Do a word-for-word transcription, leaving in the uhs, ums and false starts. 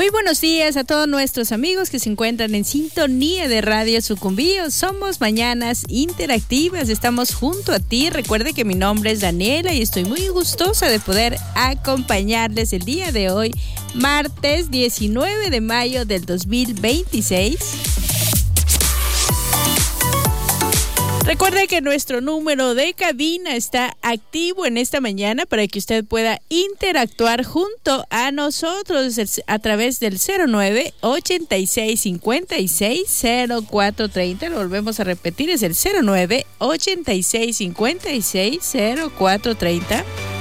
Muy buenos días a todos nuestros amigos que se encuentran en sintonía de Radio Sucumbío. Somos Mañanas Interactivas, estamos junto a ti. Recuerde que mi nombre es Daniela y estoy muy gustosa de poder acompañarles el día de hoy, martes diecinueve de mayo del dos mil veintiséis. Recuerde que nuestro número de cabina está activo en esta mañana para que usted pueda interactuar junto a nosotros a través del cero nueve, ochenta y seis, cincuenta y seis, cero cuatro treinta. Lo volvemos a repetir, es el cero nueve, ochenta y seis, cincuenta y seis, cero cuatro treinta.